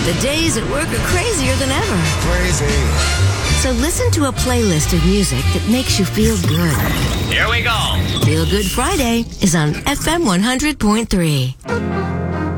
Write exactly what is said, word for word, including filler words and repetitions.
The days at work are crazier than ever. Crazy. So listen to a playlist of music that makes you feel good. Here we go. Feel Good Friday is on F M one hundred point three.